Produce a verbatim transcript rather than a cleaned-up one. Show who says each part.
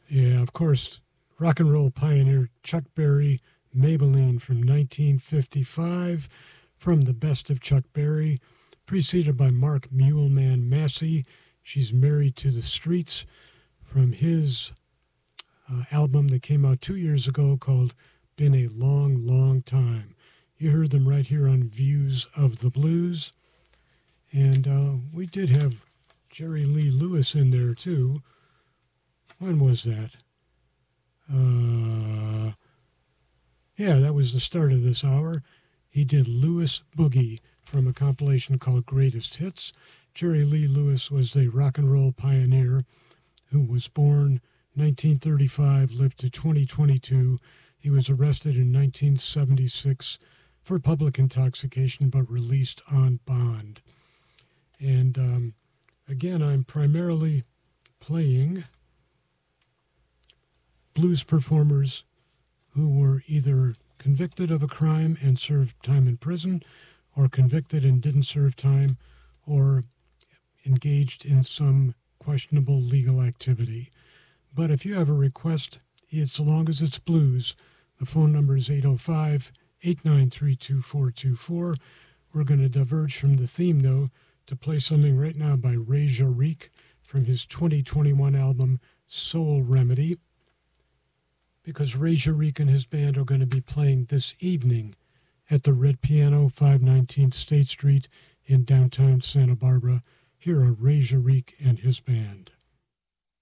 Speaker 1: Yeah, of course, rock and roll pioneer Chuck Berry, Maybelline from nineteen fifty-five, from the best of Chuck Berry, preceded by Mark Muleman Massey. She's Married to the Streets, from his uh, album that came out two years ago called Been a Long, Long Time. You heard them right here on Views of the Blues. And uh, we did have Jerry Lee Lewis in there, too. When was that? Uh, yeah, that was the start of this hour. He did Lewis Boogie from a compilation called Greatest Hits. Jerry Lee Lewis was a rock and roll pioneer who was born nineteen thirty-five, lived to twenty twenty-two. He was arrested in nineteen seventy-six for public intoxication, but released on bond. And um, again, I'm primarily playing blues performers who were either convicted of a crime and served time in prison, or convicted and didn't serve time, or engaged in some questionable legal activity. But if you have a request, as long as it's blues, the phone number is eight oh five, eight nine three, two four two four. We're going to diverge from the theme, though, to play something right now by Ray Jarique from his twenty twenty-one album Soul Remedy, because Ray Jarique and his band are going to be playing this evening at the Red Piano, five nineteen State Street in downtown Santa Barbara. Here are Ray Jarique and his band.